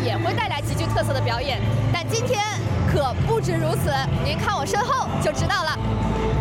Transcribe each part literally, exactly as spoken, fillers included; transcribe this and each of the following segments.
也会带来极具特色的表演。但今天可不止如此，您看我身后就知道了。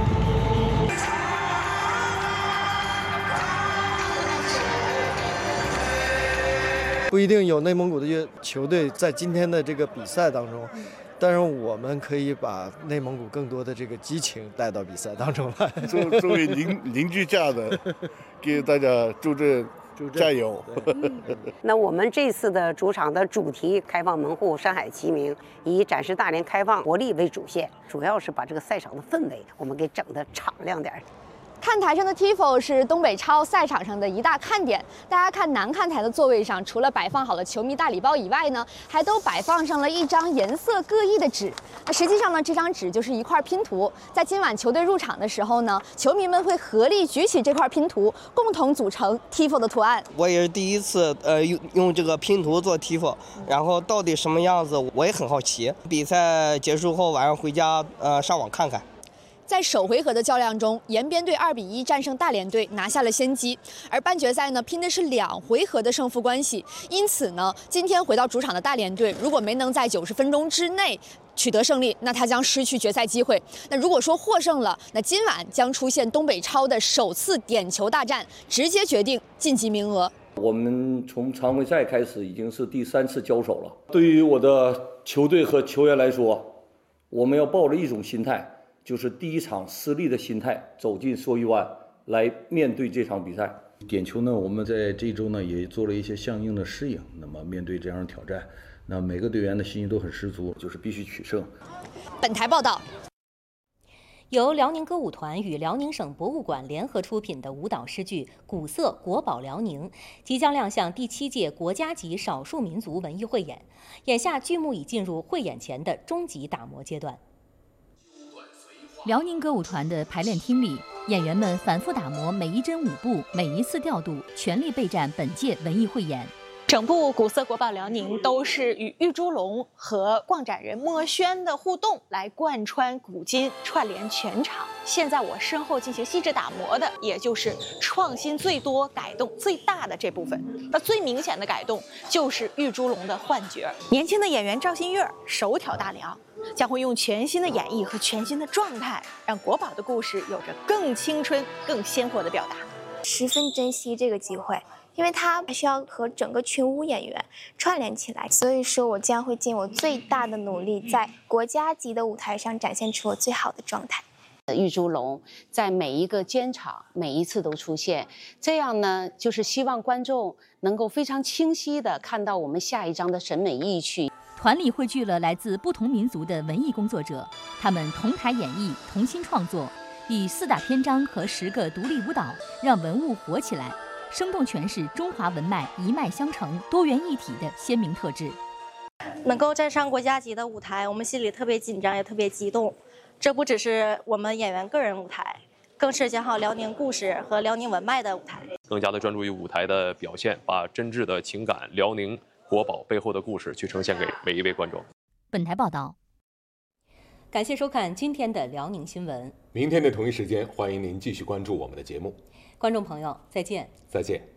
不一定有内蒙古的乐球队在今天的这个比赛当中，但是我们可以把内蒙古更多的这个激情带到比赛当中来。 作作为邻邻居家的，给大家助阵加油。 那我们这次的主场的主题“开放门户，山海齐名”，以展示大连开放活力为主线，主要是把这个赛场的氛围我们给整得敞亮点。 看台上的 Tifo 是东北超赛场上的一大看点。大家看南看台的座位上，除了摆放好了球迷大礼包以外呢，还都摆放上了一张颜色各异的纸。那实际上呢，这张纸就是一块拼图。在今晚球队入场的时候呢，球迷们会合力举起这块拼图，共同组成 Tifo 的图案。 我也是第一次呃用用这个拼图做 Tifo， 然后到底什么样子，我也很好奇。比赛结束后，晚上回家呃上网看看。 在首回合的较量中，延边队二比一战胜大连队，拿下了先机。而半决赛呢，拼的是两回合的胜负关系。因此呢，今天回到主场的大连队，如果没能在九十分钟之内取得胜利，那他将失去决赛机会。那如果说获胜了，那今晚将出现东北超的首次点球大战，直接决定晋级名额。 我们从常规赛开始已经是第三次交手了。对于我的球队和球员来说，我们要抱着一种心态。就是第一场失利的心态走进蓑衣湾来面对这场比赛。 点球呢，我们在这周呢也做了一些相应的适应。那么面对这样的挑战，那每个队员的信心都很十足，就是必须取胜。 本台报道。 由辽宁歌舞团与辽宁省博物馆联合出品的舞蹈诗剧《古色国宝辽宁》即将亮相第七届国家级少数民族文艺汇演。眼下剧目已进入汇演前的终极打磨阶段。 辽宁歌舞团的排练厅里，演员们反复打磨每一帧舞步，每一次调度，全力备战本届文艺汇演。 整部《古色国宝辽宁》都是与玉猪龙和逛展人墨轩的互动来贯穿古今，串联全场。现在我身后进行细致打磨的，也就是创新最多、改动最大的这部分。那最明显的改动就是玉猪龙的换角，年轻的演员赵新月手挑大梁。将会用全新的演绎和全新的状态，让国宝的故事有着更青春、更鲜活的表达。 十分珍惜这个机会，因为它需要和整个群舞演员串联起来，所以说我将会尽我最大的努力，在国家级的舞台上展现出我最好的状态。 玉猪龙在每一个间场每一次都出现，这样呢，就是希望观众能够非常清晰地看到我们下一章的审美意趣。 团里汇聚了来自不同民族的文艺工作者，他们同台演绎，同心创作，以四大篇章和十个独立舞蹈，让文物活起来，生动诠释中华文脉一脉相承、多元一体的鲜明特质。 能够站上国家级的舞台，我们心里特别紧张，也特别激动。这不只是我们演员个人舞台，更是讲好辽宁故事和辽宁文脉的舞台。 更加的专注于舞台的表现，把真挚的情感、辽宁国宝背后的故事去呈现给每一位观众。 本台报道。 感谢收看今天的辽宁新闻。 明天的同一时间，欢迎您继续关注我们的节目。 观众朋友，再见。 再见。